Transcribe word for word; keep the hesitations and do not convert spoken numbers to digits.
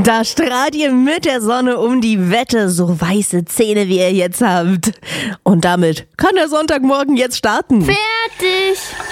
Da strahlt ihr mit der Sonne um die Wette, so weiße Zähne wie ihr jetzt habt. Und damit kann der Sonntagmorgen jetzt starten. Fertig!